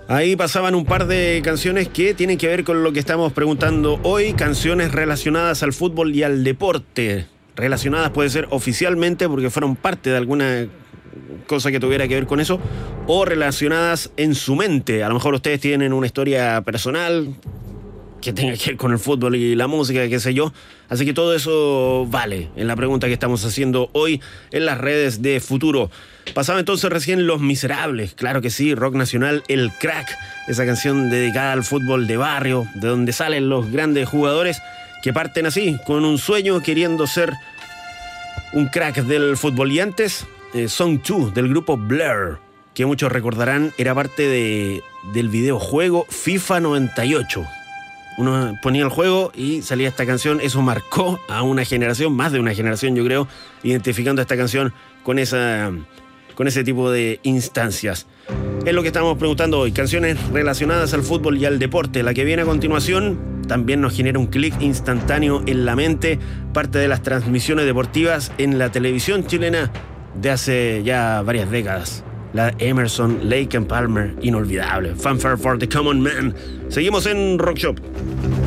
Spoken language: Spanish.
Ahí pasaban un par de canciones que tienen que ver con lo que estamos preguntando hoy, canciones relacionadas al fútbol y al deporte. Relacionadas puede ser oficialmente porque fueron parte de alguna cosa que tuviera que ver con eso, o relacionadas en su mente. A lo mejor ustedes tienen una historia personal que tenga que ver con el fútbol y la música, qué sé yo. Así que todo eso vale en la pregunta que estamos haciendo hoy en las redes de Futuro. Pasaba entonces recién Los Miserables, claro que sí, rock nacional, El Crack, esa canción dedicada al fútbol de barrio, de donde salen los grandes jugadores que parten así, con un sueño, queriendo ser un crack del fútbol. Y antes, Song 2 del grupo Blur, que muchos recordarán, era parte del videojuego FIFA 98. Uno ponía el juego y salía esta canción. Eso marcó a una generación, más de una generación yo creo, identificando esta canción con ese tipo de instancias. Es lo que estamos preguntando hoy, canciones relacionadas al fútbol y al deporte. La que viene a continuación también nos genera un clic instantáneo en la mente, parte de las transmisiones deportivas en la televisión chilena de hace ya varias décadas. La Emerson, Lake and Palmer, inolvidable. Fanfare for the Common Man. Seguimos en Rock Shop.